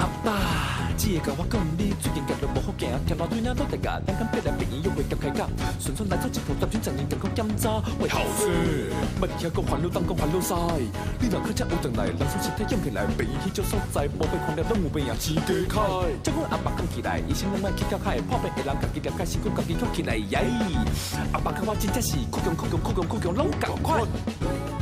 爸，只会甲我讲你最近行路无好行，听老对那老大家，等间别来朋友会夹开讲，顺顺来做一条大转10年，共讲检查，喂后生，莫听讲烦恼当讲烦恼塞，你若靠车有转来，人生身体用起来，病院迄种所在，无被看了拢有病啊，钱加开。将阮阿爸讲起来，医生拢莫去跳海，破病的人家己了解，身躯家己跳起来，耶！阿爸甲我真正是苦强，拢共款。